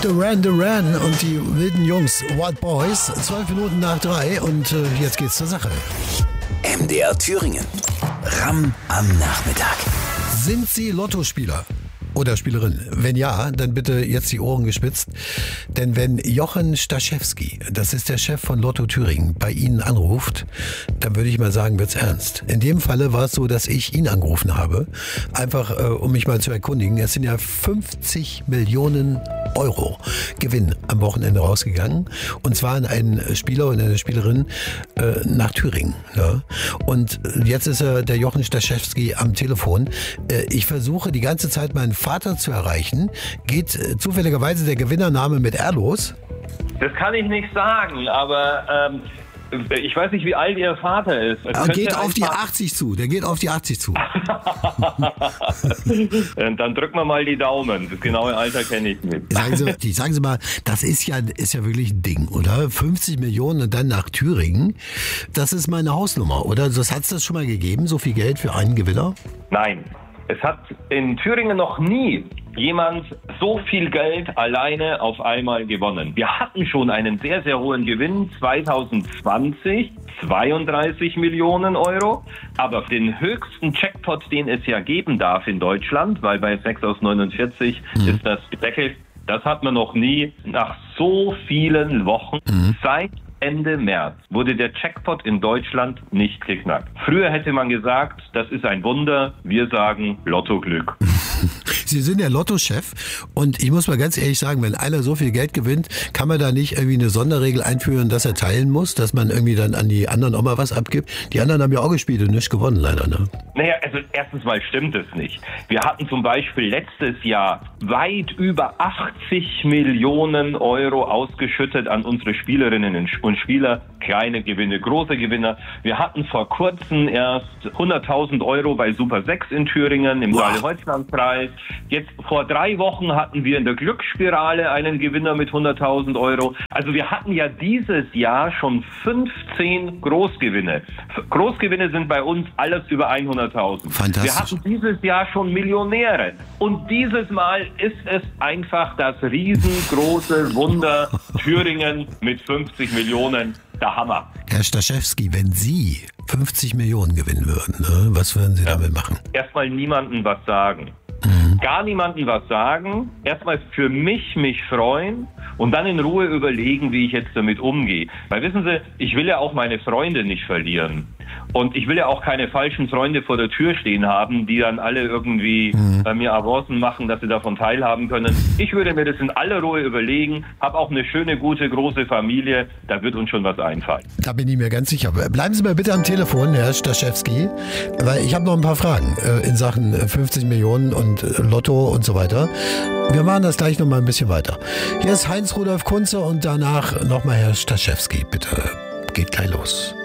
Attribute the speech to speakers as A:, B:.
A: Duran Duran und die wilden Jungs, Wild Boys, 12 Minuten nach 3 und jetzt geht's zur Sache.
B: MDR Thüringen. Ramm am Nachmittag.
A: Sind Sie Lottospieler? Oder Spielerin? Wenn ja, dann bitte jetzt die Ohren gespitzt. Denn wenn Jochen Staszewski, das ist der Chef von Lotto Thüringen, bei Ihnen anruft, dann würde ich mal sagen, wird's ernst. In dem Falle war es so, dass ich ihn angerufen habe, einfach um mich mal zu erkundigen. Es sind ja 50 Millionen Euro Gewinn am Wochenende rausgegangen. Und zwar an einen Spieler und eine Spielerin nach Thüringen. Ja. Und jetzt ist der Jochen Staszewski am Telefon. Ich versuche die ganze Zeit meinen Vater zu erreichen. Geht zufälligerweise der Gewinnername mit R los?
C: Das kann ich nicht sagen, aber ich weiß nicht, wie alt Ihr Vater ist.
A: Geht auf die 80 zu. Der geht auf die 80 zu.
C: Dann drücken wir mal die Daumen. Das genaue Alter kenne ich nicht.
A: Sagen Sie mal, das ist ja wirklich ein Ding, oder? 50 Millionen und dann nach Thüringen. Das ist meine Hausnummer, oder? Hat es das schon mal gegeben, so viel Geld für einen Gewinner?
C: Nein. Es hat in Thüringen noch nie jemand so viel Geld alleine auf einmal gewonnen. Wir hatten schon einen sehr, sehr hohen Gewinn 2020, 32 Millionen Euro. Aber den höchsten Jackpot, den es ja geben darf in Deutschland, weil bei 6 aus 49 ist das gedeckelt, das hat man noch nie nach so vielen Wochen seit Ende März wurde der Jackpot in Deutschland nicht geknackt. Früher hätte man gesagt, das ist ein Wunder. Wir sagen Lottoglück.
A: Sie sind der Lottochef und ich muss mal ganz ehrlich sagen, wenn einer so viel Geld gewinnt, kann man da nicht irgendwie eine Sonderregel einführen, dass er teilen muss, dass man irgendwie dann an die anderen auch mal was abgibt? Die anderen haben ja auch gespielt und nicht gewonnen, leider, ne?
C: Naja, also erstens mal stimmt es nicht. Wir hatten zum Beispiel letztes Jahr weit über 80 Millionen Euro ausgeschüttet an unsere Spielerinnen und Spieler. Kleine Gewinne, große Gewinner. Wir hatten vor kurzem erst 100.000 Euro bei Super 6 in Thüringen im Saale-Holzland-Preis. Jetzt vor 3 Wochen hatten wir in der Glücksspirale einen Gewinner mit 100.000 Euro. Also wir hatten ja dieses Jahr schon 15 Großgewinne. Großgewinne sind bei uns alles über 100.000.
A: Fantastisch.
C: Wir hatten dieses Jahr schon Millionäre. Und dieses Mal ist es einfach das riesengroße Wunder Thüringen mit 50 Millionen. Der Hammer.
A: Herr Staszewski, wenn Sie 50 Millionen gewinnen würden, ne, was würden Sie damit machen?
C: Erstmal niemandem was sagen. Gar niemandem was sagen. Erstmal für mich freuen und dann in Ruhe überlegen, wie ich jetzt damit umgehe. Weil wissen Sie, ich will ja auch meine Freunde nicht verlieren. Und ich will ja auch keine falschen Freunde vor der Tür stehen haben, die dann alle irgendwie bei mir Avancen machen, dass sie davon teilhaben können. Ich würde mir das in aller Ruhe überlegen, habe auch eine schöne, gute, große Familie, da wird uns schon was einfallen.
A: Da bin ich mir ganz sicher. Bleiben Sie mal bitte am Telefon, Herr Staszewski, weil ich habe noch ein paar Fragen in Sachen 50 Millionen und Lotto und so weiter. Wir machen das gleich noch mal ein bisschen weiter. Hier ist Heinz Rudolf Kunze und danach nochmal Herr Staszewski. Bitte, geht gleich los.